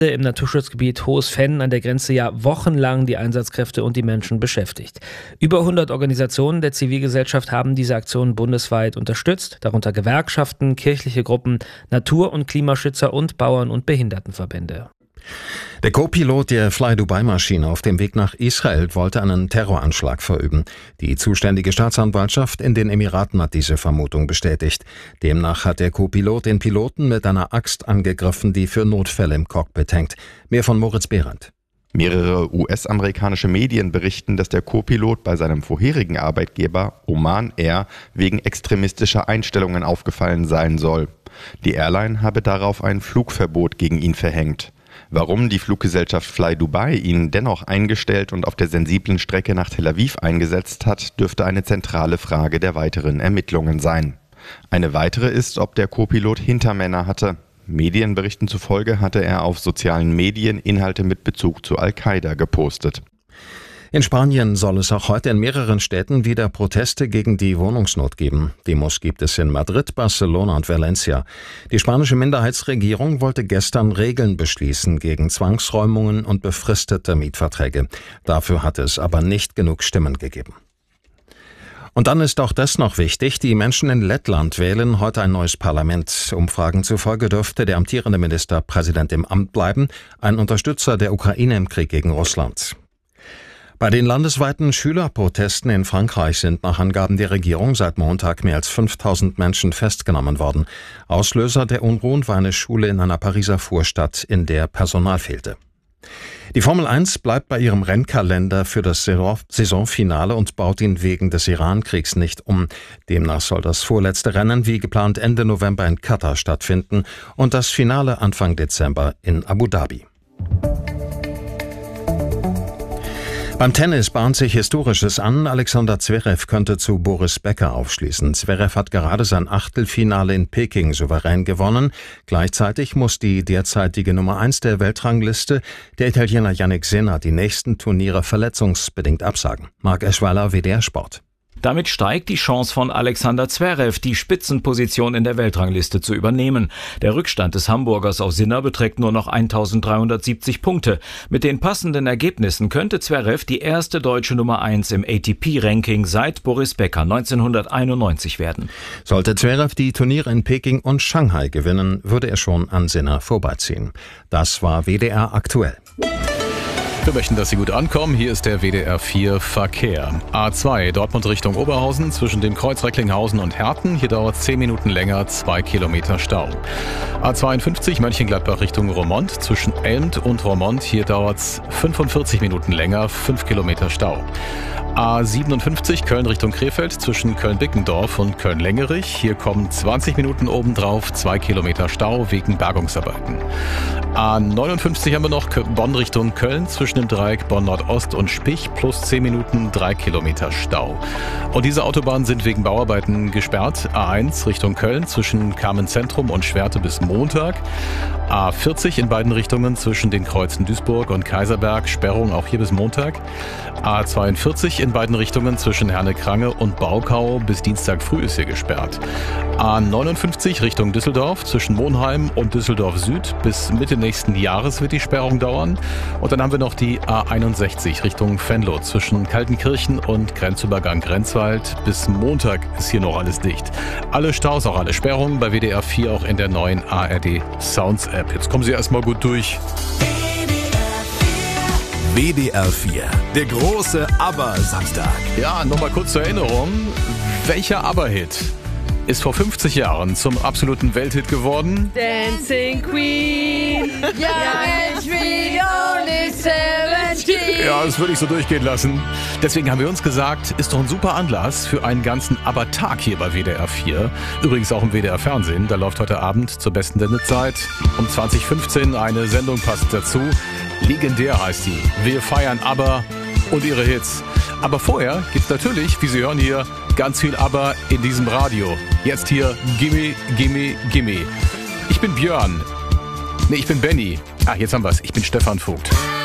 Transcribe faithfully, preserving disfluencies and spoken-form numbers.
im Naturschutzgebiet Hohes Venn an der Grenze ja wochenlang die Einsatzkräfte und die Menschen beschäftigt. Über hundert Organisationen der Zivilgesellschaft haben diese Aktion bundesweit unterstützt, darunter Gewerkschaften, kirchliche Gruppen, Natur- und Klimaschützer und Bauern- und Behindertenverbände. Der Co-Pilot der Fly-Dubai-Maschine auf dem Weg nach Israel wollte einen Terroranschlag verüben. Die zuständige Staatsanwaltschaft in den Emiraten hat diese Vermutung bestätigt. Demnach hat der Co-Pilot den Piloten mit einer Axt angegriffen, die für Notfälle im Cockpit hängt. Mehr von Moritz Behrendt. Mehrere U S-amerikanische Medien berichten, dass der Co-Pilot bei seinem vorherigen Arbeitgeber Oman Air wegen extremistischer Einstellungen aufgefallen sein soll. Die Airline habe darauf ein Flugverbot gegen ihn verhängt. Warum die Fluggesellschaft Fly Dubai ihn dennoch eingestellt und auf der sensiblen Strecke nach Tel Aviv eingesetzt hat, dürfte eine zentrale Frage der weiteren Ermittlungen sein. Eine weitere ist, ob der Co-Pilot Hintermänner hatte. Medienberichten zufolge hatte er auf sozialen Medien Inhalte mit Bezug zu Al-Qaida gepostet. In Spanien soll es auch heute in mehreren Städten wieder Proteste gegen die Wohnungsnot geben. Demos gibt es in Madrid, Barcelona und Valencia. Die spanische Minderheitsregierung wollte gestern Regeln beschließen gegen Zwangsräumungen und befristete Mietverträge. Dafür hatte es aber nicht genug Stimmen gegeben. Und dann ist auch das noch wichtig. Die Menschen in Lettland wählen heute ein neues Parlament. Umfragen zufolge dürfte der amtierende Ministerpräsident im Amt bleiben, ein Unterstützer der Ukraine im Krieg gegen Russland. Bei den landesweiten Schülerprotesten in Frankreich sind nach Angaben der Regierung seit Montag mehr als fünftausend Menschen festgenommen worden. Auslöser der Unruhen war eine Schule in einer Pariser Vorstadt, in der Personal fehlte. Die Formel eins bleibt bei ihrem Rennkalender für das Saisonfinale und baut ihn wegen des Iran-Kriegs nicht um. Demnach soll das vorletzte Rennen wie geplant Ende November in Katar stattfinden und das Finale Anfang Dezember in Abu Dhabi. Beim Tennis bahnt sich Historisches an. Alexander Zverev könnte zu Boris Becker aufschließen. Zverev hat gerade sein Achtelfinale in Peking souverän gewonnen. Gleichzeitig muss die derzeitige Nummer eins der Weltrangliste, der Italiener Jannik Sinner, die nächsten Turniere verletzungsbedingt absagen. Marc Eschweiler, W D R Sport. Damit steigt die Chance von Alexander Zverev, die Spitzenposition in der Weltrangliste zu übernehmen. Der Rückstand des Hamburgers auf Sinner beträgt nur noch eintausenddreihundertsiebzig Punkte. Mit den passenden Ergebnissen könnte Zverev die erste deutsche Nummer eins im A T P-Ranking seit Boris Becker neunzehnhunderteinundneunzig werden. Sollte Zverev die Turniere in Peking und Shanghai gewinnen, würde er schon an Sinner vorbeiziehen. Das war W D R aktuell. Wir möchten, dass Sie gut ankommen. Hier ist der W D R vier Verkehr. A zwei Dortmund Richtung Oberhausen zwischen dem Kreuz Recklinghausen und Herten. Hier dauert es zehn Minuten länger, zwei Kilometer Stau. A zweiundfünfzig Mönchengladbach Richtung Roermond zwischen Elmt und Roermond. Hier dauert es fünfundvierzig Minuten länger, fünf Kilometer Stau. A siebenundfünfzig Köln Richtung Krefeld zwischen Köln-Bickendorf und Köln-Lengerich. Hier kommen zwanzig Minuten obendrauf, zwei Kilometer Stau wegen Bergungsarbeiten. A neunundfünfzig haben wir noch Bonn Richtung Köln zwischen dem Dreieck Bonn-Nordost und Spich plus zehn Minuten, drei Kilometer Stau. Und diese Autobahnen sind wegen Bauarbeiten gesperrt. A eins Richtung Köln zwischen Kamen-Zentrum und Schwerte bis Montag. A vierzig in beiden Richtungen zwischen den Kreuzen Duisburg und Kaiserberg, Sperrung auch hier bis Montag. A zweiundvierzig in beiden Richtungen zwischen Herne-Krange und Baukau bis Dienstag früh ist hier gesperrt. A neunundfünfzig Richtung Düsseldorf zwischen Monheim und Düsseldorf Süd bis Mitte nächsten Jahres wird die Sperrung dauern. Und dann haben wir noch die A einundsechzig Richtung Venlo zwischen Kaltenkirchen und Grenzübergang Grenzwald. Bis Montag ist hier noch alles dicht. Alle Staus, auch alle Sperrungen bei W D R vier auch in der neuen A R D Sounds App. Jetzt kommen Sie erstmal gut durch. W D R vier, der große ABBA-Samstag. Ja, nochmal kurz zur Erinnerung. Welcher ABBA-Hit ist vor fünfzig Jahren zum absoluten Welthit geworden? Dancing Queen, young and sweet, only seventeen. Ja, das würde ich so durchgehen lassen. Deswegen haben wir uns gesagt, ist doch ein super Anlass für einen ganzen ABBA-Tag hier bei W D R vier. Übrigens auch im W D R-Fernsehen. Da läuft heute Abend zur besten Sendezeit um zwanzig fünfzehn eine Sendung passend dazu. Legendär heißt die. Wir feiern ABBA und ihre Hits. Aber vorher gibt's natürlich, wie Sie hören hier, ganz viel ABBA in diesem Radio. Jetzt hier Gimme, Gimme, Gimme. Ich bin Björn. Nee, ich bin Benny. Ach, jetzt haben wir's. Ich bin Stefan Vogt.